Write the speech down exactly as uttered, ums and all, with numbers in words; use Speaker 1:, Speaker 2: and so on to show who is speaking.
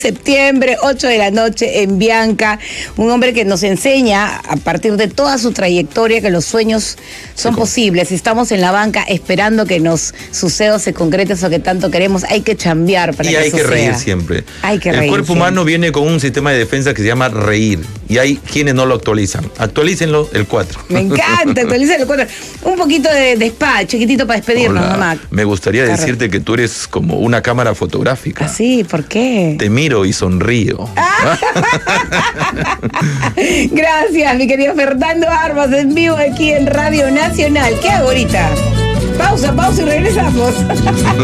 Speaker 1: Septiembre, ocho de la noche en Bianca, un hombre que nos enseña a partir de toda su trayectoria que los sueños son posibles. Estamos en la banca esperando que nos suceda o se concrete eso que tanto queremos. Hay que chambear para
Speaker 2: y
Speaker 1: que
Speaker 2: hay
Speaker 1: suceda.
Speaker 2: que reír siempre.
Speaker 1: Hay que
Speaker 2: El
Speaker 1: reír
Speaker 2: cuerpo
Speaker 1: siempre.
Speaker 2: humano viene con un sistema de defensa que se llama reír. Y hay quienes no lo actualizan. Actualícenlo el cuatro.
Speaker 1: Me encanta, actualiza el cuatro. Un poquito de, de spa, chiquitito para despedirnos,
Speaker 2: Hola.
Speaker 1: mamá.
Speaker 2: Me gustaría
Speaker 1: Carlos.
Speaker 2: decirte que tú eres como una cámara fotográfica.
Speaker 1: ¿Ah, sí? ¿Por qué?
Speaker 2: Te miro y sonrío.
Speaker 1: Gracias, mi querido Fernando Armas, en vivo aquí en Radio Nacional. ¿Qué hago ahorita? Pausa, pausa y regresamos.